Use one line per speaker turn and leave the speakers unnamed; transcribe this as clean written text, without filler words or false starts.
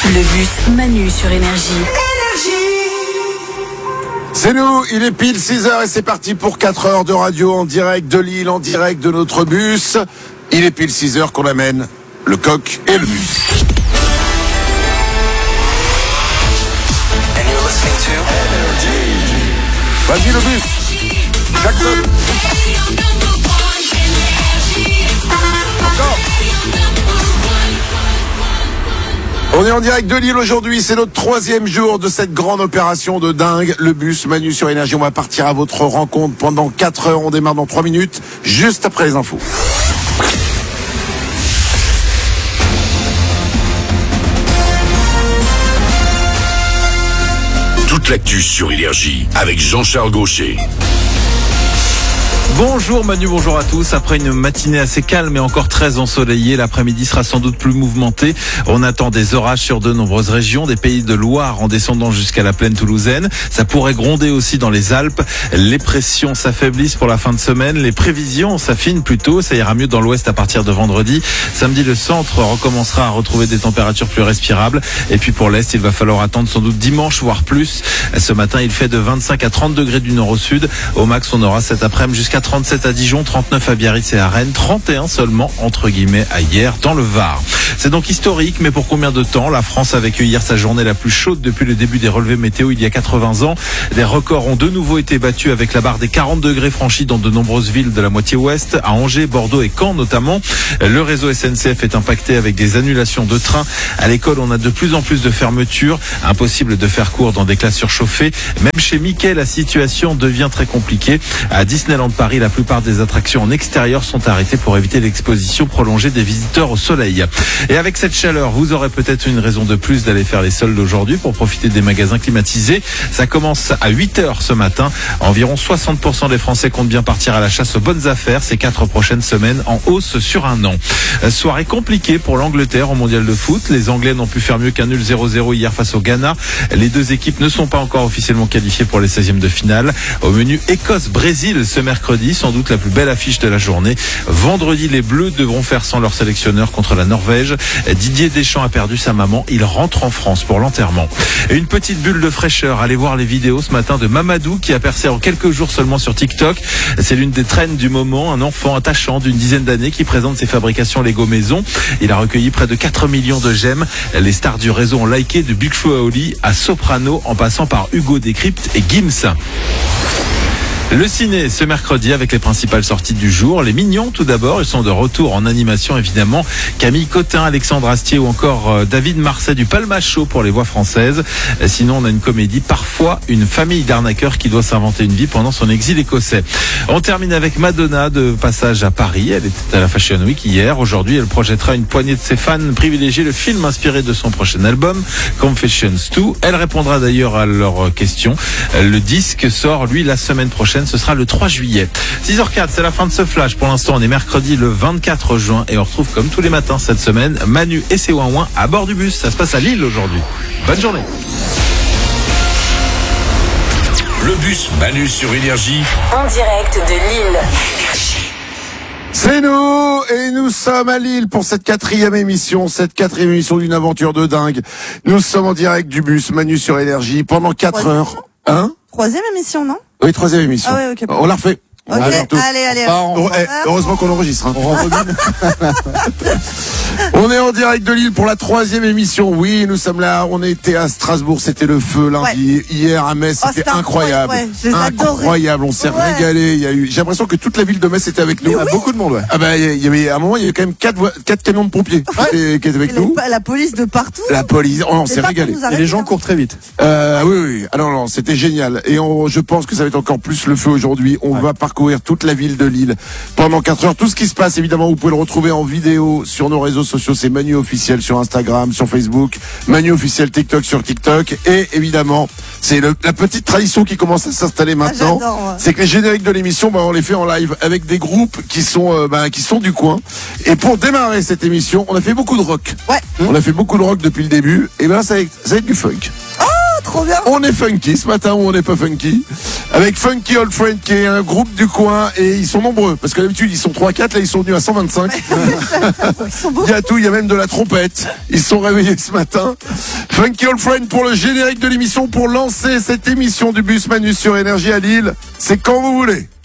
Le bus Manu sur Énergie.
C'est nous, il est pile 6h et c'est parti pour 4 heures de radio en direct de Lille, en direct de notre bus. Il est pile 6h qu'on amène le coq et le bus. Vas-y le bus. Jackson. Encore. On est en direct de Lille aujourd'hui, c'est notre 3e jour de cette grande opération de dingue, le bus Manu sur Énergie. On va partir à votre rencontre pendant 4 heures, on démarre dans 3 minutes, juste après les infos.
Toute l'actu sur Énergie avec Jean-Charles Gaucher.
Bonjour Manu, bonjour à tous. Après une matinée assez calme et encore très ensoleillée, l'après-midi sera sans doute plus mouvementé. On attend des orages sur de nombreuses régions, des pays de Loire en descendant jusqu'à la plaine toulousaine. Ça pourrait gronder aussi dans les Alpes. Les pressions s'affaiblissent pour la fin de semaine. Les prévisions s'affinent plutôt. Ça ira mieux dans l'ouest à partir de vendredi. Samedi, le centre recommencera à retrouver des températures plus respirables. Et puis pour l'est, il va falloir attendre sans doute dimanche, voire plus. Ce matin, il fait de 25 à 30 degrés du nord au sud. Au max, on aura cet après-midi jusqu'à 37 à Dijon, 39 à Biarritz et à Rennes, 31 seulement, entre guillemets, à hier dans le Var. C'est donc historique, mais pour combien de temps? La France a vécu hier sa journée la plus chaude depuis le début des relevés météo il y a 80 ans. Des records ont de nouveau été battus avec la barre des 40 degrés franchis dans de nombreuses villes de la moitié ouest, à Angers, Bordeaux et Caen notamment. Le réseau SNCF est impacté avec des annulations de trains. À l'école, on a de plus en plus de fermetures. Impossible de faire cours dans des classes surchauffées. Même chez Mickey, la situation devient très compliquée. À Disneyland Paris, la plupart des attractions en extérieur sont arrêtées pour éviter l'exposition prolongée des visiteurs au soleil. Et avec cette chaleur, vous aurez peut-être une raison de plus d'aller faire les soldes aujourd'hui pour profiter des magasins climatisés. Ça commence à 8h ce matin. Environ 60% des Français comptent bien partir à la chasse aux bonnes affaires ces 4 prochaines semaines, en hausse sur un an. Soirée compliquée pour l'Angleterre au mondial de foot. Les Anglais n'ont pu faire mieux qu'un nul 0-0 hier face au Ghana. Les deux équipes ne sont pas encore officiellement qualifiées pour les 16e de finale. Au menu Écosse-Brésil ce mercredi, sans doute la plus belle affiche de la journée. Vendredi, les Bleus devront faire sans leur sélectionneur contre la Norvège. Didier Deschamps a perdu sa maman. Il rentre en France pour l'enterrement. Et une petite bulle de fraîcheur. Allez voir les vidéos ce matin de Mamadou qui a percé en quelques jours seulement sur TikTok. C'est l'une des trends du moment. Un enfant attachant d'une dizaine d'années qui présente ses fabrications Lego maison. Il a recueilli près de 4 millions de j'aime. Les stars du réseau ont liké de Big Flo à Oli à Soprano en passant par Hugo Décrypte et Gims. Le ciné ce mercredi avec les principales sorties du jour. Les Mignons tout d'abord, ils sont de retour en animation évidemment. Camille Cotin, Alexandre Astier ou encore David Marsay du Palma Show pour les voix françaises. Sinon on a une comédie, parfois une famille d'arnaqueurs qui doit s'inventer une vie pendant son exil écossais. On termine avec Madonna de passage à Paris. Elle était à la Fashion Week hier. Aujourd'hui elle projettera une poignée de ses fans privilégier le film inspiré de son prochain album Confessions 2. Elle répondra d'ailleurs à leurs questions. Le disque sort lui la semaine prochaine. Ce sera le 3 juillet. 6h04, c'est la fin de ce flash. Pour l'instant, on est mercredi le 24 juin et on retrouve comme tous les matins cette semaine Manu et ses ouin-ouin à bord du bus. Ça se passe à Lille aujourd'hui. Bonne journée.
Le bus Manu sur Énergie.
En direct de Lille.
C'est nous, et nous sommes à Lille pour cette 4e émission d'une aventure de dingue. Nous sommes en direct du bus Manu sur Énergie pendant 4 heures. Hein?
3e émission, non?
Oui, 3e émission.
Ah ouais, ok.
On la refait.
Ok, allez.
Heureusement qu'on enregistre. On est en direct de Lille pour la 3e émission. Oui, nous sommes là. On était à Strasbourg. C'était le feu lundi. Hier à Metz, c'était incroyable. Incroyable. On s'est régalé. J'ai l'impression que toute la ville de Metz était avec nous.
Oui.
Beaucoup de monde, ouais. Ah bah, il y avait, à un moment, il y avait quand même 4 camions de pompiers qui étaient avec nous.
La police de partout.
La police. On s'est régalé.
Et les gens courent très vite.
Oui. Alors non, c'était génial. Et je pense que ça va être encore plus le feu aujourd'hui. On va parcourir toute la ville de Lille pendant 4 heures. Tout ce qui se passe, évidemment, vous pouvez le retrouver en vidéo sur nos réseaux sociaux. C'est Manu Officiel sur Instagram, sur Facebook, Manu Officiel TikTok sur TikTok. Et évidemment, c'est la petite tradition qui commence à s'installer maintenant. C'est que les génériques de l'émission, on les fait en live avec des groupes qui sont du coin. Et pour démarrer cette émission, on a fait beaucoup de rock.
Ouais.
On a fait beaucoup de rock depuis le début. Et ça va être du funk.
Trop bien.
On est funky ce matin ou on n'est pas funky avec Funky Old Friend qui est un groupe du coin et ils sont nombreux parce que d'habitude ils sont 3-4, là ils sont venus à 125. Il y a tout, il y a même de la trompette. Ils se sont réveillés ce matin. Funky Old Friend pour le générique de l'émission, pour lancer cette émission du bus Manu sur Énergie à Lille. C'est quand vous voulez.